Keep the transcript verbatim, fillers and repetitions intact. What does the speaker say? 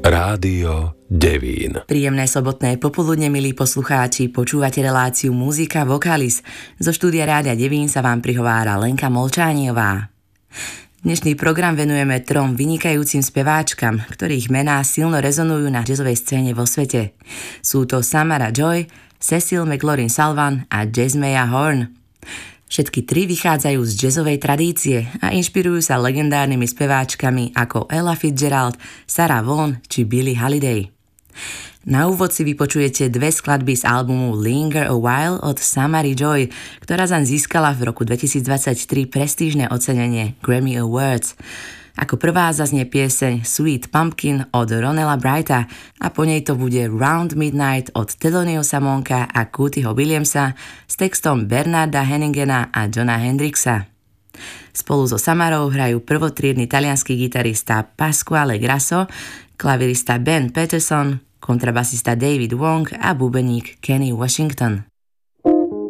Rádio Devín. Príjemné sobotné popoludne, milí poslucháči, počúvate reláciu Muzika Vokalis. Zo štúdia Rádia Devín sa vám prihovára Lenka Molčániová. Dnešný program venujeme trom vynikajúcim speváčkam, ktorých mená silno rezonujú na jazzovej scéne vo svete. Sú to Samara Joy, Cecil McLaurin-Salvant a Jazmia Horn. Všetky tri vychádzajú z jazzovej tradície a inšpirujú sa legendárnymi speváčkami ako Ella Fitzgerald, Sarah Vaughan či Billie Holiday. Na úvod si vypočujete dve skladby z albumu Linger a While od Samary Joy, ktorá zaň získala v roku dvetisícdvadsaťtri prestížne ocenenie Grammy Awards. Ako prvá zaznie pieseň Sweet Pumpkin od Ronella Brighta a po nej to bude Round Midnight od Theloniousa Monka a Cootyho Williamsa s textom Bernarda Henningena a Johna Hendrixa. Spolu so Samarou hrajú prvotriedny taliansky gitarista Pasquale Grasso, klavirista Ben Peterson, kontrabasista David Wong a bubeník Kenny Washington.